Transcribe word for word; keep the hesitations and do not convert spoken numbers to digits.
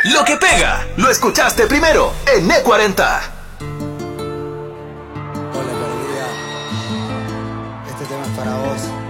Lo que pega, lo escuchaste primero en E cuarenta. Hola, perdida. Este tema es para vos.